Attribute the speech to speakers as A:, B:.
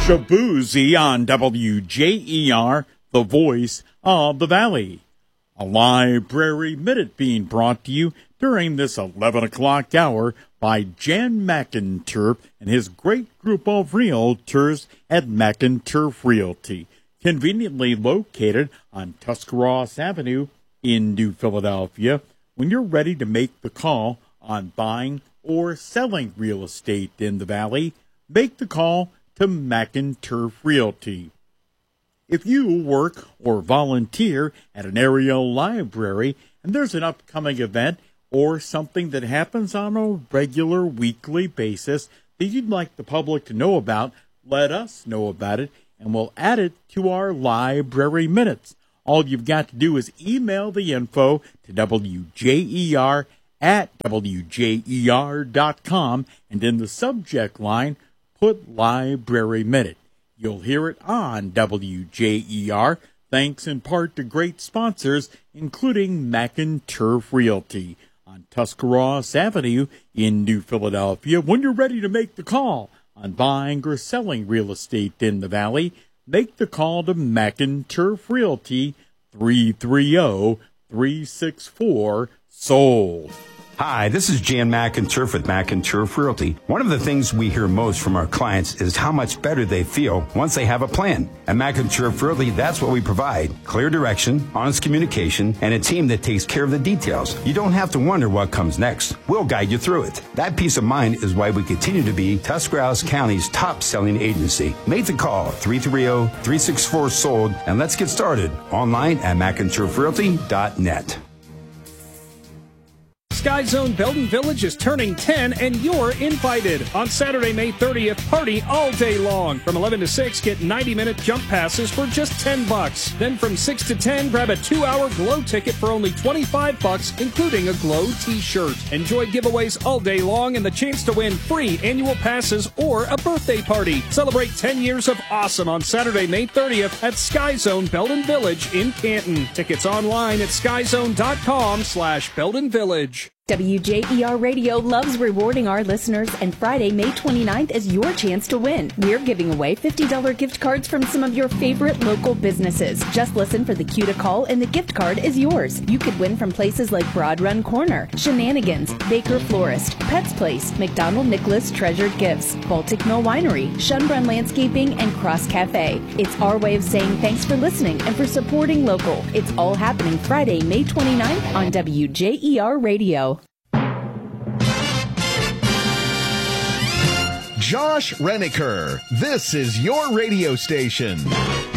A: Shabuzi on WJER, the voice of the Valley. A Library Minute being brought to you during this 11 o'clock hour by Jan McInturf and his great group of realtors at McInturf Realty, conveniently located on Tuscarawas Avenue in New Philadelphia. When you're ready to make the call on buying or selling real estate in the Valley, make the call to McInturf Realty. If you work or volunteer at an area library and there's an upcoming event or something that happens on a regular weekly basis that you'd like the public to know about, let us know about it and we'll add it to our Library Minutes. All you've got to do is email the info to WJER at WJER.com and in the subject line, put Library Minute. You'll hear it on WJER, thanks in part to great sponsors, including McInturf Realty on Tuscarawas Avenue in New Philadelphia. When you're ready to make the call on buying or selling real estate in the Valley, make the call to McInturf Realty, 330-364-SOLD.
B: Hi, this is Jan McInturf with McInturf Realty. One of the things we hear most from our clients is how much better they feel once they have a plan. At McInturf Realty, that's what we provide. Clear direction, honest communication, and a team that takes care of the details. You don't have to wonder what comes next. We'll guide you through it. That peace of mind is why we continue to be Tuscarawas County's top-selling agency. Make the call, 330-364-SOLD, and let's get started online at McInturfRealty.net.
C: Sky Zone Belden Village is turning 10 and you're invited. On Saturday, May 30th, party all day long. From 11 to 6, get 90-minute jump passes for just $10. Then from 6 to 10, grab a 2-hour glow ticket for only $25, including a glow t-shirt. Enjoy giveaways all day long and the chance to win free annual passes or a birthday party. Celebrate 10 years of awesome on Saturday, May 30th at Sky Zone Belden Village in Canton. Tickets online at skyzone.com/Belden Village.
D: WJER Radio loves rewarding our listeners, and Friday, May 29th is your chance to win. We're giving away $50 gift cards from some of your favorite local businesses. Just listen for the cue to call, and the gift card is yours. You could win from places like Broad Run Corner, Shenanigans, Baker Florist, Pets Place, McDonald Nicholas Treasured Gifts, Baltic Mill Winery, Schönbrunn Landscaping, and Cross Cafe. It's our way of saying thanks for listening and for supporting local. It's all happening Friday, May 29th on WJER Radio.
E: Josh Reniker, this is your radio station.